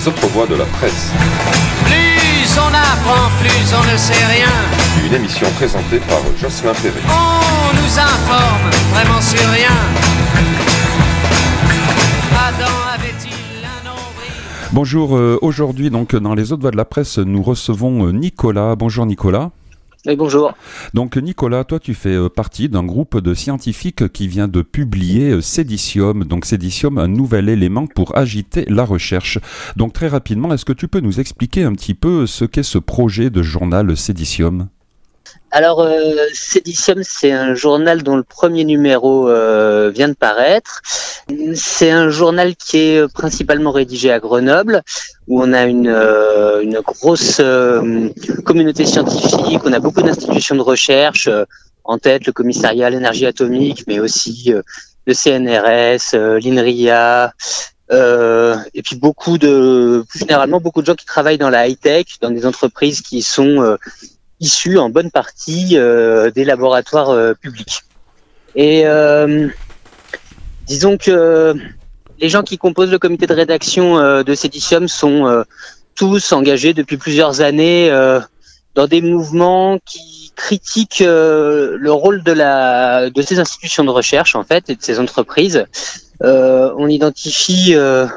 les autres voix de la presse. Plus on apprend, plus on ne sait rien. Une émission présentée par Jocelyn Perret. On nous informe vraiment sur rien. Adam avait-il un nombril? Bonjour, aujourd'hui donc dans les autres voix de la presse, nous recevons Nicolas. Bonjour Nicolas. Oui, bonjour. Donc Nicolas, toi tu fais partie d'un groupe de scientifiques qui vient de publier Séditium. Donc Séditium, un nouvel élément pour agiter la recherche. Donc très rapidement, est-ce que tu peux nous expliquer un petit peu ce qu'est ce projet de journal Séditium ? Alors, Séditium, c'est un journal dont le premier numéro vient de paraître. C'est un journal qui est principalement rédigé à Grenoble, où on a une grosse communauté scientifique, on a beaucoup d'institutions de recherche, en tête le commissariat à l'énergie atomique, mais aussi le CNRS, l'INRIA, et puis plus généralement beaucoup de gens qui travaillent dans la high-tech, dans des entreprises qui sont issus en bonne partie des laboratoires publics. Et disons que les gens qui composent le comité de rédaction de Séditium sont tous engagés depuis plusieurs années dans des mouvements qui critiquent le rôle de ces institutions de recherche en fait et de ces entreprises. On identifie le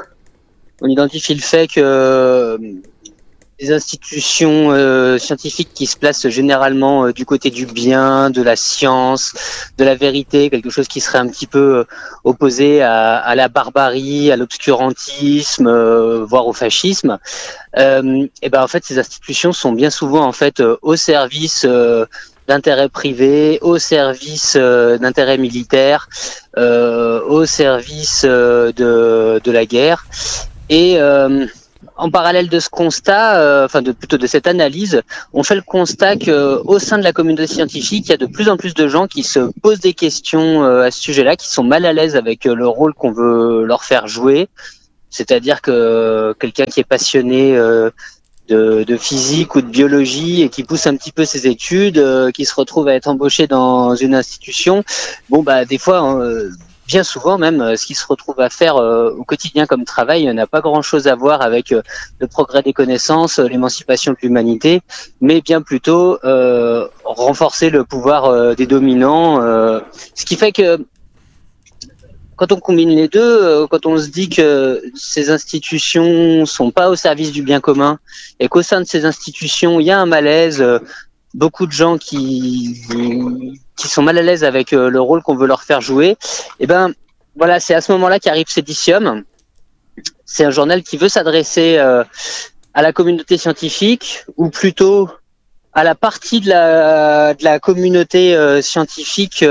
fait que des institutions scientifiques qui se placent généralement du côté du bien, de la science, de la vérité, quelque chose qui serait un petit peu opposé à la barbarie, à l'obscurantisme, voire au fascisme. Et ben en fait, ces institutions sont bien souvent en fait au service d'intérêts privés, au service d'intérêts militaires, au service de la guerre. Et en parallèle de ce constat, plutôt de cette analyse, on fait le constat qu'au sein de la communauté scientifique, il y a de plus en plus de gens qui se posent des questions à ce sujet-là, qui sont mal à l'aise avec le rôle qu'on veut leur faire jouer. C'est-à-dire que quelqu'un qui est passionné de physique ou de biologie et qui pousse un petit peu ses études, qui se retrouve à être embauché dans une institution, des fois, bien souvent même, ce qu'il se retrouve à faire au quotidien comme travail n'a pas grand-chose à voir avec le progrès des connaissances, l'émancipation de l'humanité, mais bien plutôt renforcer le pouvoir des dominants. Ce qui fait que quand on combine les deux, quand on se dit que ces institutions sont pas au service du bien commun et qu'au sein de ces institutions, il y a un malaise, beaucoup de gens qui sont mal à l'aise avec le rôle qu'on veut leur faire jouer, et ben voilà, c'est à ce moment-là qu'arrive Séditium. C'est un journal qui veut s'adresser à la communauté scientifique, ou plutôt à la partie de la communauté scientifique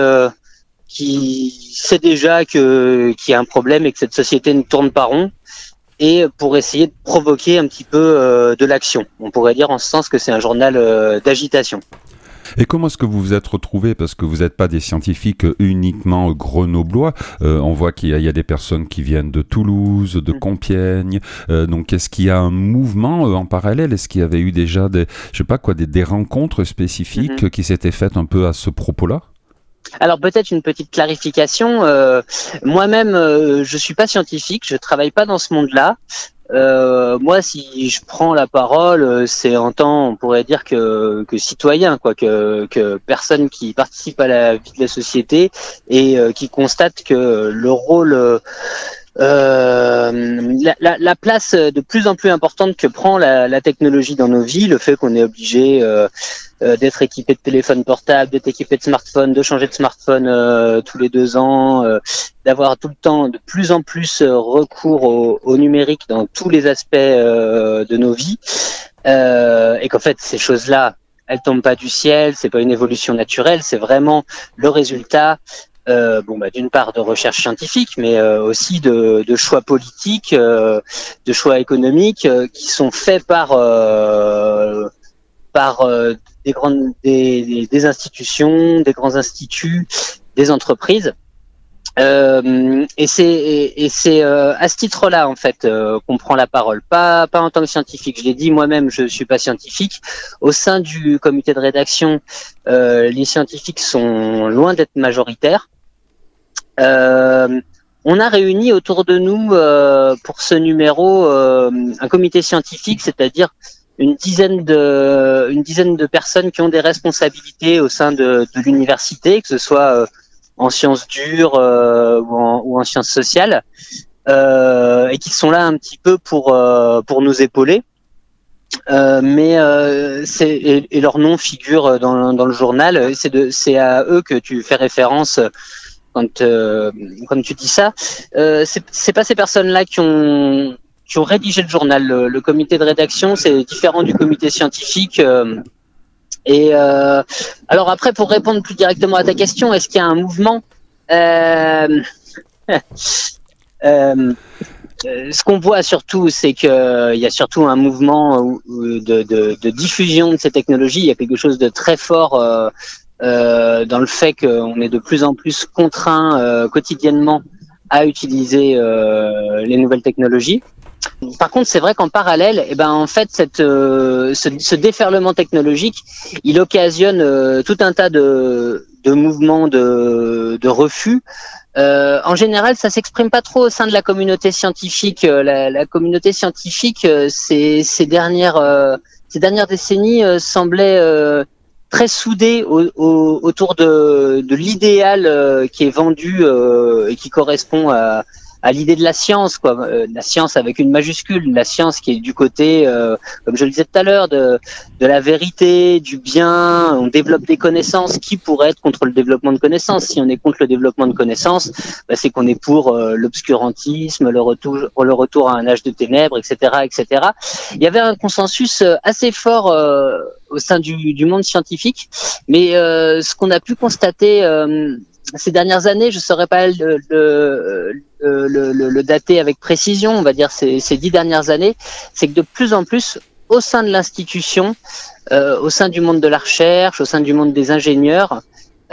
qui sait déjà qu'il y a un problème et que cette société ne tourne pas rond, et pour essayer de provoquer un petit peu de l'action. On pourrait dire en ce sens que c'est un journal d'agitation. Et comment est-ce que vous vous êtes retrouvés ? Parce que vous n'êtes pas des scientifiques uniquement grenoblois. On voit qu'il y a des personnes qui viennent de Toulouse, de Compiègne. Donc, est-ce qu'il y a un mouvement en parallèle ? Est-ce qu'il y avait eu déjà des rencontres spécifiques qui s'étaient faites un peu à ce propos-là ? Alors peut-être une petite clarification. Moi-même, je suis pas scientifique, je travaille pas dans ce monde-là. Moi, si je prends la parole, c'est en tant, on pourrait dire que citoyen, quoi, que personne qui participe à la vie de la société et qui constate que le rôle, la place de plus en plus importante que prend la technologie dans nos vies, le fait qu'on est obligé d'être équipé de téléphone portable, d'être équipé de smartphone, de changer de smartphone tous les 2 ans, d'avoir tout le temps de plus en plus recours au numérique dans tous les aspects de nos vies, et qu'en fait ces choses-là, elles tombent pas du ciel, c'est pas une évolution naturelle, c'est vraiment le résultat d'une part de recherche scientifique, mais aussi de choix politiques, de choix économiques qui sont faits par des institutions, des grands instituts, des entreprises. Et c'est à ce titre-là en fait qu'on prend la parole, pas en tant que scientifique. Je l'ai dit moi-même, je suis pas scientifique. Au sein du comité de rédaction, les scientifiques sont loin d'être majoritaires. on a réuni autour de nous pour ce numéro un comité scientifique, c'est-à-dire une dizaine de personnes qui ont des responsabilités au sein de l'université, que ce soit en sciences dures ou en sciences sociales, et qui sont là un petit peu pour nous épauler. Mais leur nom figure dans le journal. C'est à eux que tu fais référence quand tu dis ça. C'est pas ces personnes-là qui ont rédigé le journal. Le comité de rédaction, c'est différent du comité scientifique. Alors après, pour répondre plus directement à ta question, est-ce qu'il y a un mouvement ce qu'on voit surtout, c'est qu'il y a surtout un mouvement de diffusion de ces technologies. Il y a quelque chose de très fort dans le fait qu'on est de plus en plus contraint quotidiennement à utiliser les nouvelles technologies. Par contre, c'est vrai qu'en parallèle, en fait, ce déferlement technologique, il occasionne tout un tas de mouvements de refus. En général, ça s'exprime pas trop au sein de la communauté scientifique. La communauté scientifique, ces dernières décennies, semblait très soudée autour de l'idéal qui est vendu et qui correspond à l'idée de la science, quoi. La science avec une majuscule, la science qui est du côté, comme je le disais tout à l'heure, de la vérité, du bien. On développe des connaissances. Qui pourrait être contre le développement de connaissances? Si on est contre le développement de connaissances, c'est qu'on est pour l'obscurantisme, le retour à un âge de ténèbres, etc., etc. Il y avait un consensus assez fort au sein du monde scientifique, mais ce qu'on a pu constater ces dernières années, je ne saurais pas le dater avec précision, on va dire ces 10 dernières années, c'est que de plus en plus, au sein de l'institution, au sein du monde de la recherche, au sein du monde des ingénieurs,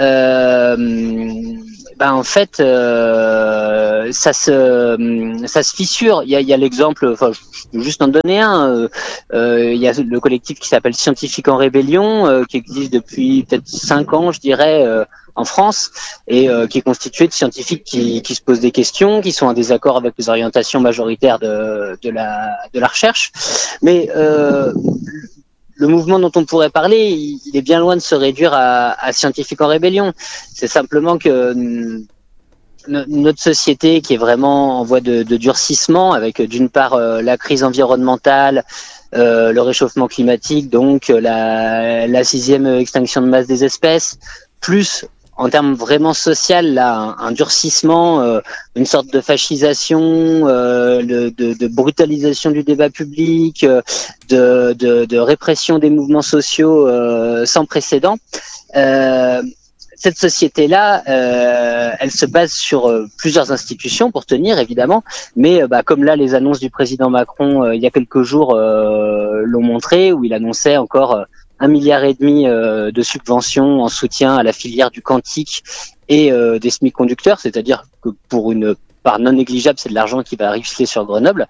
en fait, ça se fissure. Il y a l'exemple, enfin, je peux juste en donner un. Il y a le collectif qui s'appelle Scientifiques en Rébellion, qui existe depuis peut-être 5 ans, je dirais, en France, et qui est constitué de scientifiques qui se posent des questions, qui sont en désaccord avec les orientations majoritaires de la recherche. Mais le mouvement dont on pourrait parler, il est bien loin de se réduire à Scientifiques en Rébellion. C'est simplement que notre société, qui est vraiment en voie de durcissement, avec d'une part la crise environnementale, le réchauffement climatique, donc la 6e extinction de masse des espèces, plus en termes vraiment social, là, un durcissement, une sorte de fascisation, de brutalisation du débat public, de répression des mouvements sociaux sans précédent. Cette société-là, elle se base sur plusieurs institutions pour tenir, évidemment, mais comme là, les annonces du président Macron il y a quelques jours l'ont montré, où il annonçait encore 1,5 milliard de subventions en soutien à la filière du quantique et des semi-conducteurs, c'est-à-dire que pour une part non négligeable, c'est de l'argent qui va arriver sur Grenoble.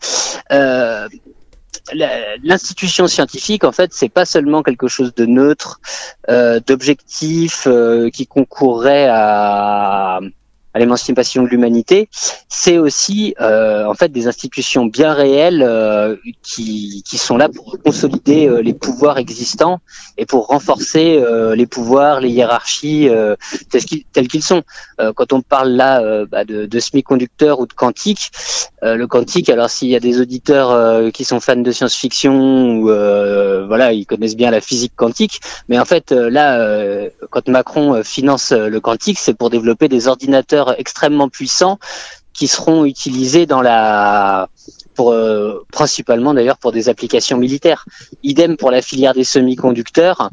L'institution scientifique, en fait, c'est pas seulement quelque chose de neutre, d'objectif, qui concourrait à l'émancipation de l'humanité, c'est aussi en fait des institutions bien réelles qui sont là pour consolider les pouvoirs existants et pour renforcer les pouvoirs, les hiérarchies tels qu'ils sont. Quand on parle là de semi-conducteurs ou de quantique, le quantique, alors s'il y a des auditeurs qui sont fans de science-fiction ou voilà, ils connaissent bien la physique quantique, mais en fait là, quand Macron finance le quantique, c'est pour développer des ordinateurs extrêmement puissants qui seront utilisés principalement d'ailleurs pour des applications militaires. Idem pour la filière des semi-conducteurs.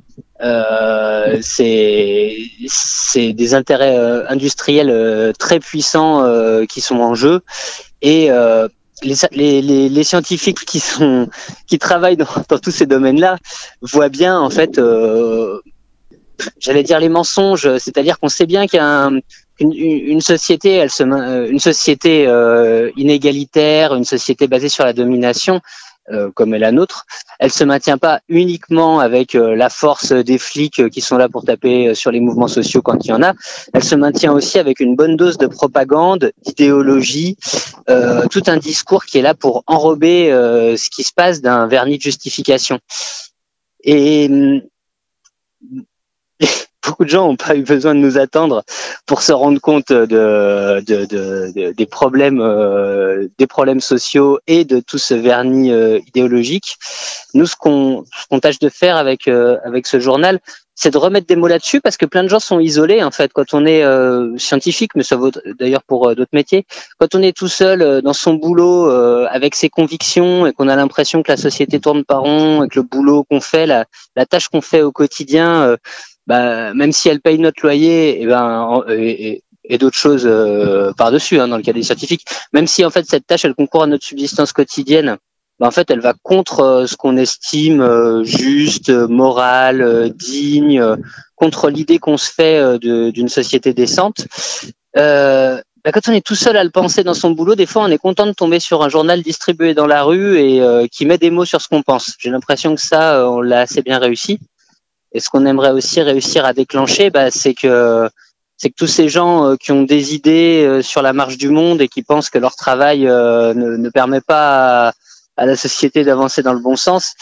C'est des intérêts industriels très puissants qui sont en jeu, et les scientifiques qui travaillent dans tous ces domaines-là voient bien, en fait, j'allais dire les mensonges, c'est-à-dire qu'on sait bien qu'il y a une société, une société inégalitaire, une société basée sur la domination, comme est la nôtre, elle se maintient pas uniquement avec la force des flics qui sont là pour taper sur les mouvements sociaux quand il y en a. Elle se maintient aussi avec une bonne dose de propagande, d'idéologie, tout un discours qui est là pour enrober ce qui se passe d'un vernis de justification. Et beaucoup de gens n'ont pas eu besoin de nous attendre pour se rendre compte des problèmes sociaux et de tout ce vernis idéologique. Nous, ce qu'on tâche de faire avec ce journal, c'est de remettre des mots là-dessus, parce que plein de gens sont isolés en fait. Quand on est scientifique, mais ça vaut d'ailleurs pour d'autres métiers, quand on est tout seul dans son boulot avec ses convictions et qu'on a l'impression que la société tourne par rond et que le boulot qu'on fait, la tâche qu'on fait au quotidien, même si elle paye notre loyer, et d'autres choses par-dessus, dans le cas des scientifiques, même si en fait cette tâche elle concourt à notre subsistance quotidienne, en fait elle va contre ce qu'on estime juste, moral, digne, contre l'idée qu'on se fait d'une société décente. Quand on est tout seul à le penser dans son boulot, des fois on est content de tomber sur un journal distribué dans la rue et qui met des mots sur ce qu'on pense. J'ai l'impression que ça on l'a assez bien réussi. Et ce qu'on aimerait aussi réussir à déclencher, c'est que tous ces gens qui ont des idées sur la marche du monde et qui pensent que leur travail ne permet pas à la société d'avancer dans le bon sens,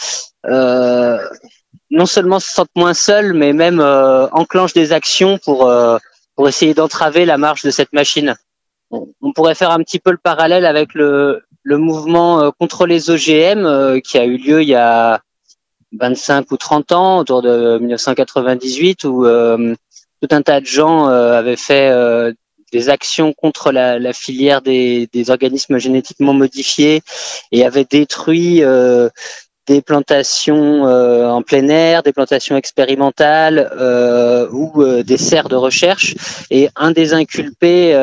non seulement se sentent moins seuls, mais même enclenchent des actions pour essayer d'entraver la marche de cette machine. On pourrait faire un petit peu le parallèle avec le mouvement contre les OGM qui a eu lieu il y a 25 ou 30 ans, autour de 1998, où tout un tas de gens avaient fait des actions contre la filière des organismes génétiquement modifiés et avaient détruit des plantations en plein air, des plantations expérimentales ou des serres de recherche. Et un des inculpés,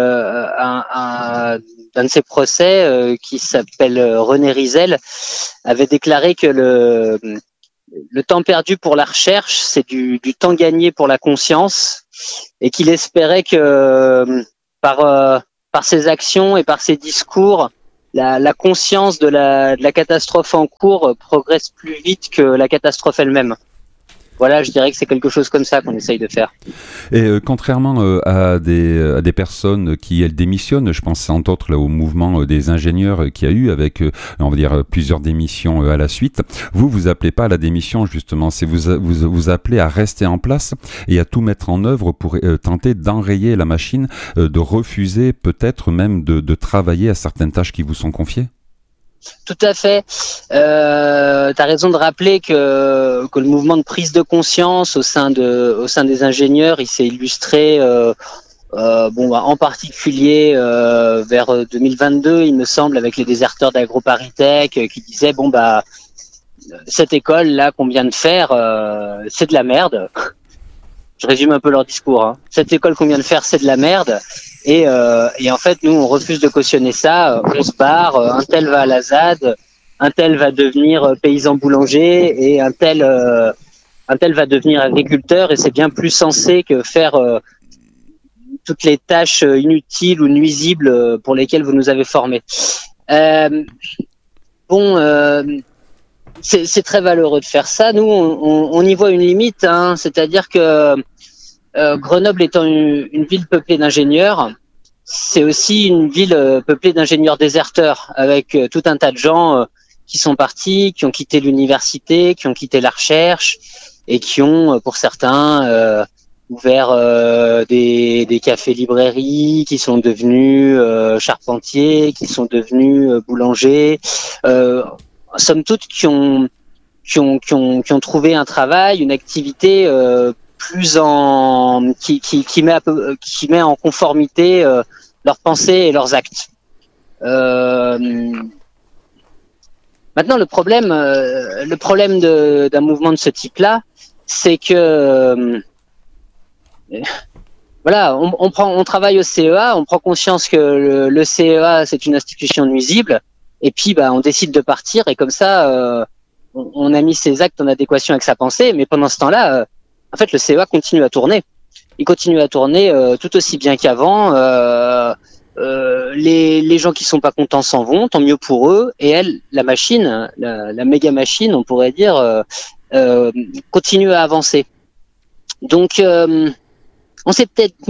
d'un de ces procès, qui s'appelle René Rizel, avait déclaré que le temps perdu pour la recherche, c'est du temps gagné pour la conscience, et qu'il espérait que par ses actions et par ses discours, la conscience de la catastrophe en cours progresse plus vite que la catastrophe elle-même. Voilà, je dirais que c'est quelque chose comme ça qu'on essaye de faire. Et contrairement à des personnes qui, elles, démissionnent, je pense entre autres là, au mouvement des ingénieurs qu'il y a eu avec, on va dire, plusieurs démissions à la suite, vous appelez pas à la démission justement, c'est vous appelez à rester en place et à tout mettre en œuvre pour tenter d'enrayer la machine, de refuser peut-être même de travailler à certaines tâches qui vous sont confiées. Tout à fait. T'as raison de rappeler que le mouvement de prise de conscience au sein des ingénieurs, il s'est illustré en particulier vers 2022, il me semble, avec les déserteurs d'AgroParisTech qui disaient cette école là qu'on vient de faire, c'est de la merde. Je résume un peu leur discours. Cette école qu'on vient de faire, c'est de la merde. Et en fait, nous, on refuse de cautionner ça. On se barre. Un tel va à la ZAD, un tel va devenir paysan boulanger, et un tel va devenir agriculteur. Et c'est bien plus sensé que faire toutes les tâches inutiles ou nuisibles pour lesquelles vous nous avez formés. C'est très valeureux de faire ça. Nous, on y voit une limite. C'est-à-dire que Grenoble étant une ville peuplée d'ingénieurs, c'est aussi une ville peuplée d'ingénieurs déserteurs, avec tout un tas de gens qui sont partis, qui ont quitté l'université, qui ont quitté la recherche, et qui ont, pour certains, ouvert des cafés-librairies, qui sont devenus charpentiers, qui sont devenus boulangers, somme toute qui ont trouvé un travail, une activité qui met en conformité leurs pensées et leurs actes. Maintenant, le problème d'un mouvement de ce type-là, c'est que on travaille au CEA, on prend conscience que le CEA c'est une institution nuisible, et puis on décide de partir, et comme ça on a mis ses actes en adéquation avec sa pensée, mais pendant ce temps-là, en fait, le CEA continue à tourner. Il continue à tourner tout aussi bien qu'avant. les gens qui sont pas contents s'en vont, tant mieux pour eux. Et elle, la machine, la méga machine, on pourrait dire, continue à avancer. Donc, on s'est peut-être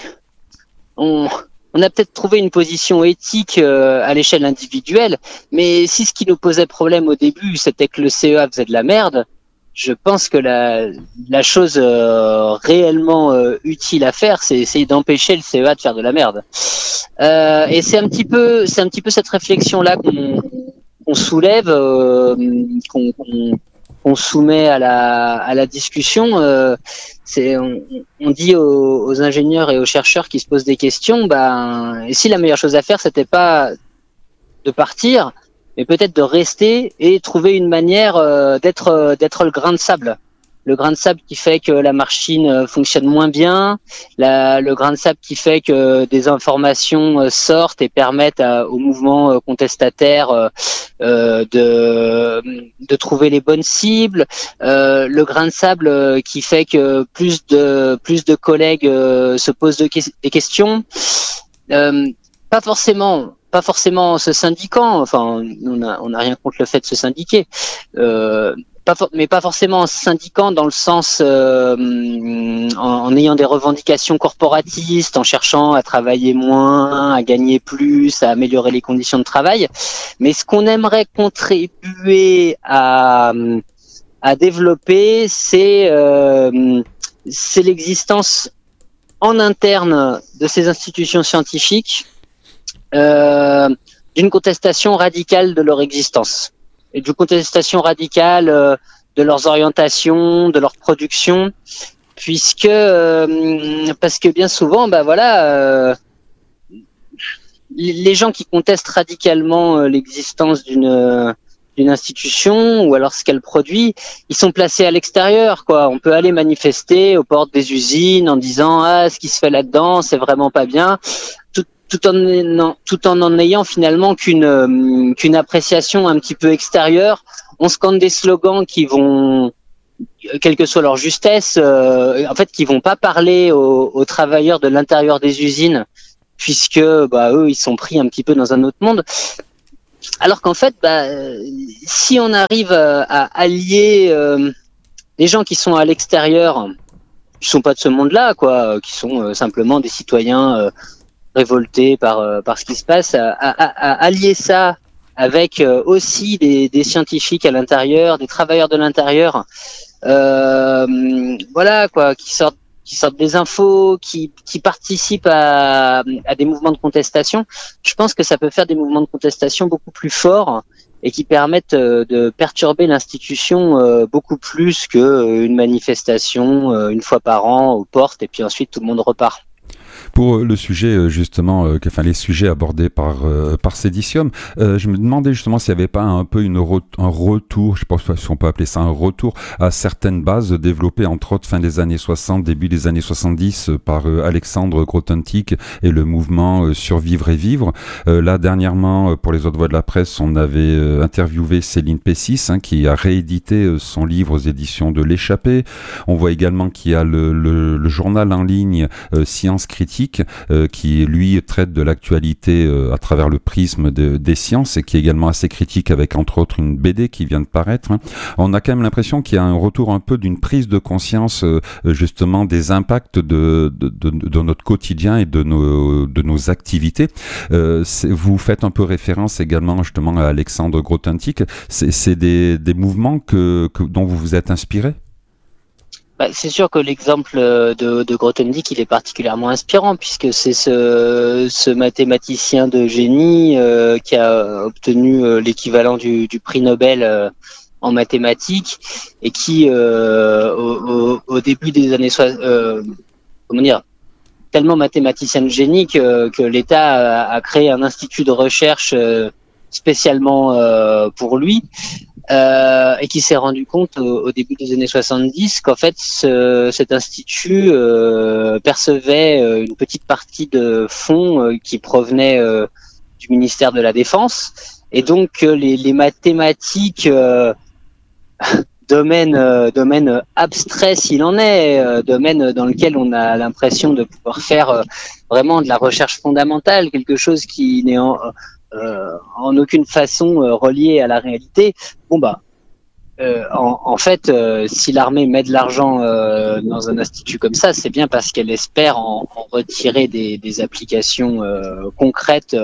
on a peut-être trouvé une position éthique à l'échelle individuelle, mais si ce qui nous posait problème au début, c'était que le CEA faisait de la merde, je pense que la chose réellement utile à faire, c'est essayer d'empêcher le CEA de faire de la merde. Et c'est un petit peu cette réflexion-là qu'on soulève, qu'on soumet à la discussion. On dit aux ingénieurs et aux chercheurs qui se posent des questions, et si la meilleure chose à faire, c'était pas de partir, mais peut-être de rester et trouver une manière d'être le grain de sable. Le grain de sable qui fait que la machine fonctionne moins bien, le grain de sable qui fait que des informations sortent et permettent au mouvement contestataire de trouver les bonnes cibles, le grain de sable qui fait que plus de collègues se posent des questions, pas forcément se syndiquant, enfin on a rien contre le fait de se syndiquer, mais pas forcément en syndiquant dans le sens en ayant des revendications corporatistes, en cherchant à travailler moins, à gagner plus, à améliorer les conditions de travail. Mais ce qu'on aimerait contribuer à développer, c'est l'existence en interne de ces institutions scientifiques d'une contestation radicale de leur existence. Et d'une contestation radicale de leurs orientations, de leur production, parce que bien souvent, les gens qui contestent radicalement l'existence d'une institution ou alors ce qu'elle produit, ils sont placés à l'extérieur, quoi. On peut aller manifester aux portes des usines en disant ce qui se fait là-dedans, c'est vraiment pas bien. Tout en ayant finalement qu'une appréciation un petit peu extérieure. On scande des slogans qui vont, quelle que soit leur justesse, qui vont pas parler aux travailleurs de l'intérieur des usines, puisque eux ils sont pris un petit peu dans un autre monde. Alors qu'en fait, si on arrive à allier les gens qui sont à l'extérieur, qui sont pas de ce monde-là, quoi, qui sont simplement des citoyens révoltés par ce qui se passe, à allier ça avec aussi des scientifiques à l'intérieur, des travailleurs de l'intérieur, qui sortent des infos, qui participent à des mouvements de contestation. Je pense que ça peut faire des mouvements de contestation beaucoup plus forts et qui permettent de perturber l'institution beaucoup plus qu'une manifestation une fois par an aux portes et puis ensuite tout le monde repart. Pour le sujet justement, les sujets abordés par Cédicium, je me demandais justement s'il n'y avait pas un peu un retour, je ne sais pas si on peut appeler ça un retour, à certaines bases développées entre autres fin des années 60, début des années 70 par Alexandre Grothendieck et le mouvement Survivre et Vivre. Là dernièrement, pour les autres voix de la presse, on avait interviewé Céline Pessis, qui a réédité son livre aux éditions de l'Échappée. On voit également qu'il y a le journal en ligne Science Critique, qui lui traite de l'actualité à travers le prisme des sciences et qui est également assez critique avec entre autres une BD qui vient de paraître. On a quand même l'impression qu'il y a un retour un peu d'une prise de conscience justement des impacts de notre quotidien et de nos activités. Vous faites un peu référence également justement à Alexandre Grothendieck. C'est des mouvements dont vous vous êtes inspiré? C'est sûr que l'exemple de Grothendieck, il est particulièrement inspirant puisque c'est ce mathématicien de génie qui a obtenu l'équivalent du prix Nobel en mathématiques et qui, au début des années 60, tellement mathématicien de génie que l'État a créé un institut de recherche spécialement pour lui. Et qui s'est rendu compte au début des années 70 qu'en fait cet institut percevait une petite partie de fonds qui provenaient du ministère de la Défense et donc les mathématiques domaine abstrait s'il en est, domaine dans lequel on a l'impression de pouvoir faire vraiment de la recherche fondamentale, quelque chose qui n'est en aucune façon relié à la réalité. En fait, si l'armée met de l'argent dans un institut comme ça, c'est bien parce qu'elle espère en retirer des applications concrètes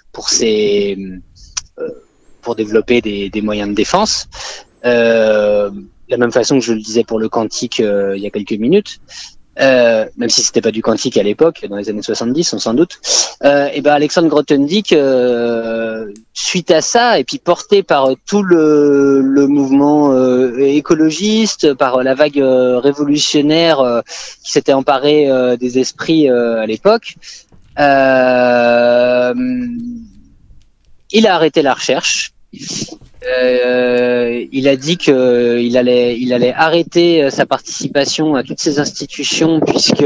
pour développer des moyens de défense. De la même façon que je le disais pour le quantique il y a quelques minutes, même si c'était pas du quantique à l'époque, dans les années 70, on s'en doute. Et ben Alexandre Grothendieck, suite à ça, et puis porté par tout le mouvement écologiste, par la vague révolutionnaire qui s'était emparée des esprits à l'époque, il a arrêté la recherche. Il a dit qu'il allait arrêter sa participation à toutes ces institutions puisque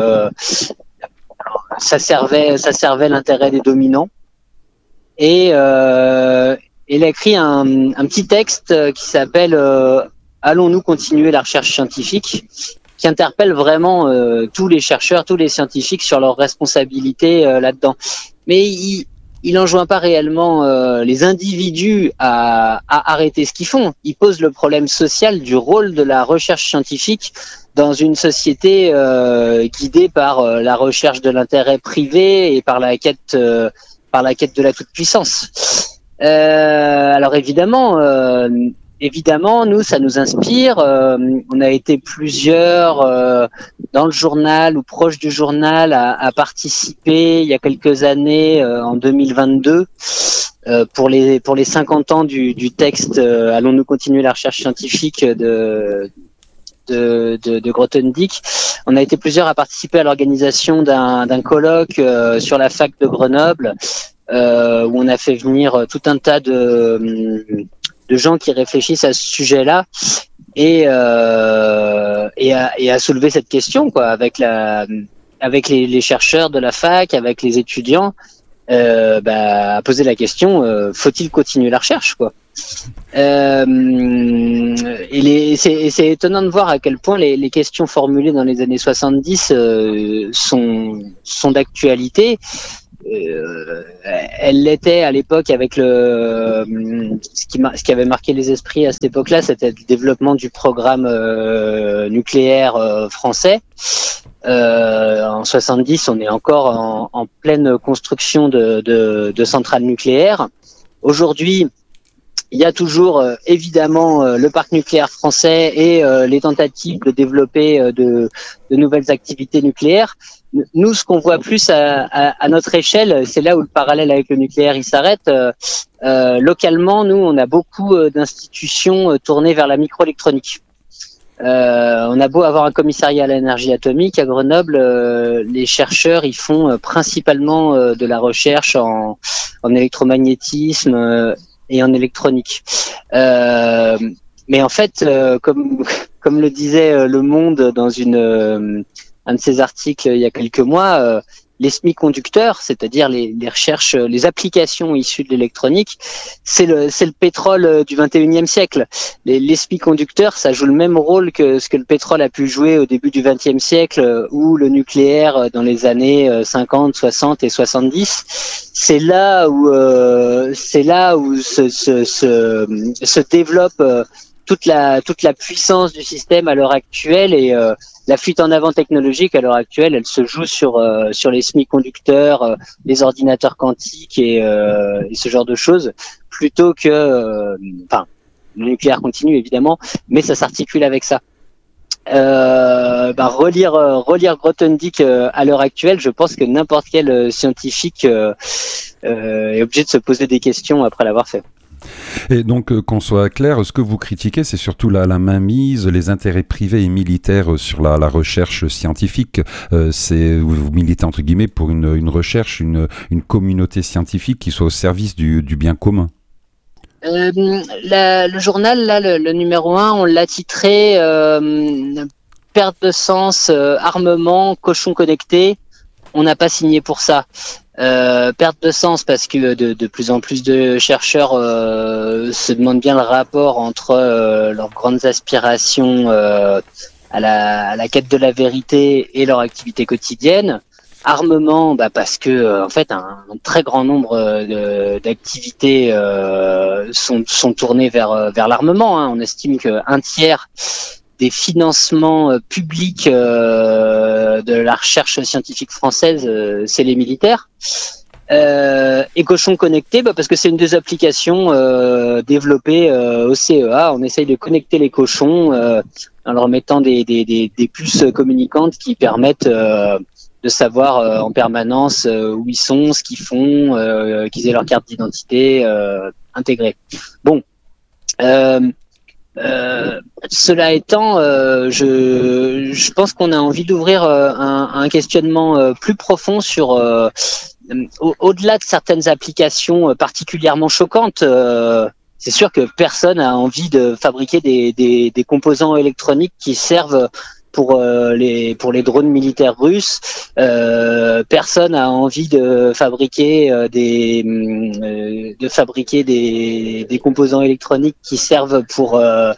ça servait l'intérêt des dominants. Et il a écrit un petit texte qui s'appelle Allons-nous continuer la recherche scientifique, qui interpelle vraiment tous les chercheurs, tous les scientifiques sur leur responsabilité là-dedans. Mais il enjoint pas réellement les individus à arrêter ce qu'ils font. Il pose le problème social du rôle de la recherche scientifique dans une société guidée par la recherche de l'intérêt privé et par la quête de la toute-puissance. Alors évidemment, nous, ça nous inspire. On a été plusieurs dans le journal ou proche du journal à participer il y a quelques années, en 2022, pour les 50 ans du texte Allons-nous continuer la recherche scientifique de Grothendieck. On a été plusieurs à participer à l'organisation d'un colloque sur la fac de Grenoble, où on a fait venir tout un tas de gens qui réfléchissent à ce sujet-là et à soulever cette question, quoi, avec les chercheurs de la fac, avec les étudiants, à poser la question, faut-il continuer la recherche, quoi. C'est étonnant de voir à quel point les questions formulées dans les années 70 sont d'actualité. Elle l'était à l'époque avec ce qui avait marqué les esprits à cette époque-là, c'était le développement du programme nucléaire français. En 70, on est encore en pleine construction de centrales nucléaires. Aujourd'hui, il y a toujours évidemment le parc nucléaire français et les tentatives de développer de nouvelles activités nucléaires. Nous, ce qu'on voit plus à notre échelle, c'est là où le parallèle avec le nucléaire il s'arrête. Localement, nous, on a beaucoup d'institutions tournées vers la microélectronique. On a beau avoir un commissariat à l'énergie atomique à Grenoble, les chercheurs ils font principalement de la recherche en électromagnétisme et en électronique. Mais en fait, comme le disait Le Monde dans un de ses articles il y a quelques mois, les semi-conducteurs, c'est-à-dire les recherches, les applications issues de l'électronique, c'est le pétrole du 21e siècle. Les semi-conducteurs, ça joue le même rôle que ce que le pétrole a pu jouer au début du 20e siècle ou le nucléaire dans les années 50, 60 et 70. C'est là où se développe toute la puissance du système à l'heure actuelle et la fuite en avant technologique à l'heure actuelle, elle se joue sur les semi-conducteurs, les ordinateurs quantiques et ce genre de choses, plutôt que, le nucléaire continue évidemment, mais ça s'articule avec ça. Relire Grothendieck à l'heure actuelle, je pense que n'importe quel scientifique est obligé de se poser des questions après l'avoir fait. Et donc, qu'on soit clair, ce que vous critiquez, c'est surtout la mainmise, les intérêts privés et militaires sur la recherche scientifique. Vous militez entre guillemets pour une recherche, une communauté scientifique qui soit au service du bien commun. Le journal, là, le numéro 1, on l'a titré perte de sens, armement, cochon connecté. On n'a pas signé pour ça. Perte de sens parce que de plus en plus de chercheurs se demandent bien le rapport entre leurs grandes aspirations à la quête de la vérité et leur activité quotidienne. Armement, parce que en fait un très grand nombre d'activités sont tournées vers l'armement. On estime qu'un tiers des financements publics de la recherche scientifique française, c'est les militaires. Et cochons connectés, parce que c'est une des applications développées au CEA. On essaye de connecter les cochons en leur mettant des puces communicantes qui permettent de savoir en permanence où ils sont, ce qu'ils font, qu'ils aient leur carte d'identité intégrée. Bon. Cela étant, je pense qu'on a envie d'ouvrir un questionnement plus profond sur au-delà de certaines applications particulièrement choquantes. C'est sûr que personne a envie de fabriquer des composants électroniques qui servent pour les drones militaires russes. Personne a envie de fabriquer des composants électroniques qui servent pour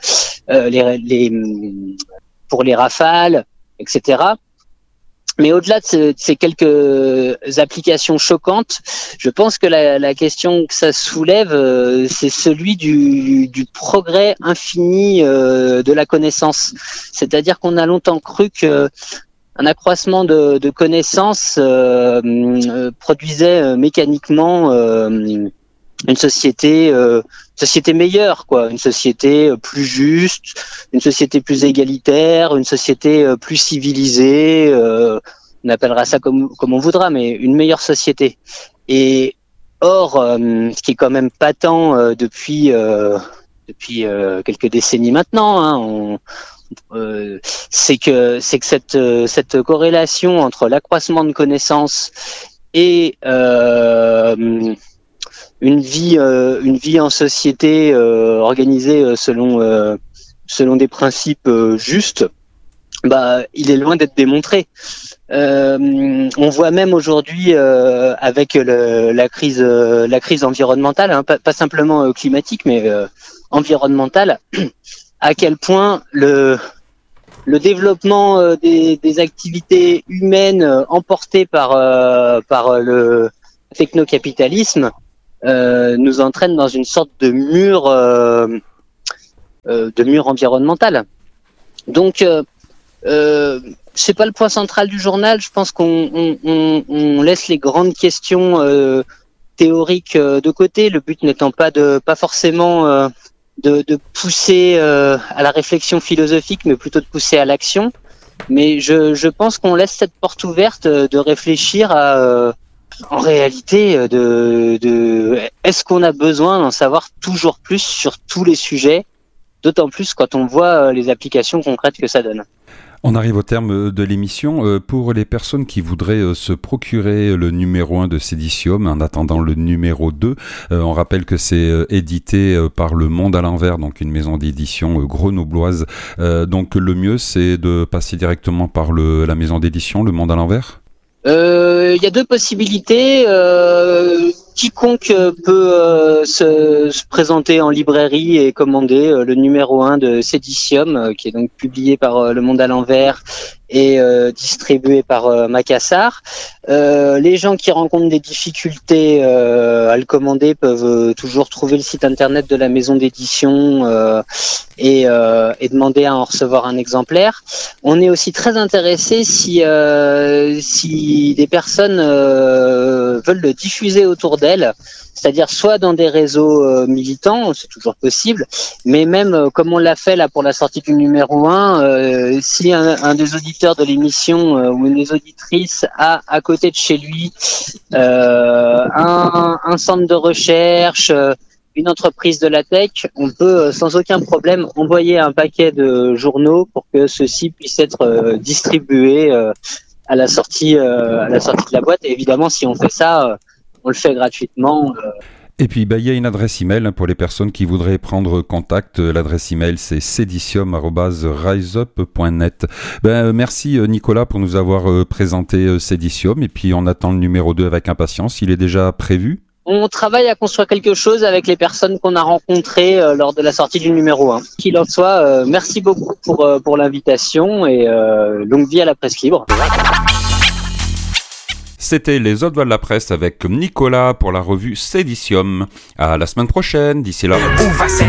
les Rafales, etc. Mais au-delà de ces quelques applications choquantes, je pense que la question que ça soulève, c'est celui du progrès infini de la connaissance. C'est-à-dire qu'on a longtemps cru que un accroissement de connaissances produisait mécaniquement une société meilleure, une société plus juste, une société plus égalitaire, une société plus civilisée, on appellera ça comme on voudra, mais une meilleure société. Et or, ce qui est quand même patent depuis quelques décennies maintenant, c'est que cette corrélation entre l'accroissement de connaissances et une vie en société organisée selon des principes justes, il est loin d'être démontré. On voit même aujourd'hui avec la crise environnementale, pas simplement climatique, mais environnementale, à quel point le développement des activités humaines emportées par le technocapitalisme nous entraîne dans une sorte de mur environnemental. Donc c'est pas le point central du journal. Je pense qu'on laisse les grandes questions théoriques de côté. Le but n'étant pas forcément de pousser à la réflexion philosophique, mais plutôt de pousser à l'action. Mais je pense qu'on laisse cette porte ouverte de réfléchir à en réalité, est-ce qu'on a besoin d'en savoir toujours plus sur tous les sujets, d'autant plus quand on voit les applications concrètes que ça donne. On arrive au terme de l'émission. Pour les personnes qui voudraient se procurer le numéro 1 de Cédicium en attendant le numéro 2, on rappelle que c'est édité par Le Monde à l'envers, donc une maison d'édition grenobloise. Donc le mieux, c'est de passer directement par la maison d'édition Le Monde à l'envers ? Il y a deux possibilités. Quiconque peut se présenter en librairie et commander le numéro 1 de Cédicium, qui est donc publié par Le Monde à l'envers et distribué par Macassar. Les gens qui rencontrent des difficultés à le commander peuvent toujours trouver le site internet de la maison d'édition et demander à en recevoir un exemplaire. On est aussi très intéressé si des personnes veulent le diffuser autour d'elles, c'est-à-dire soit dans des réseaux militants, c'est toujours possible, mais même comme on l'a fait là pour la sortie du numéro 1, si un des auditeurs de l'émission ou une des auditrices a à côté de chez lui un centre de recherche, une entreprise de la tech, on peut sans aucun problème envoyer un paquet de journaux pour que ceux-ci puissent être distribués à la sortie de la boîte. Et évidemment, si on fait ça, on le fait gratuitement. Et puis, il y a une adresse email pour les personnes qui voudraient prendre contact. L'adresse email, c'est cedicium@riseup.net. Merci Nicolas pour nous avoir présenté Cedicium. Et puis, on attend le numéro 2 avec impatience. Il est déjà prévu? On travaille à construire quelque chose avec les personnes qu'on a rencontrées lors de la sortie du numéro 1. Qu'il en soit, merci beaucoup pour l'invitation et longue vie à la presse libre. C'était les Autres Voix de la Presse avec Nicolas pour la revue Cedicium. À la semaine prochaine, d'ici là.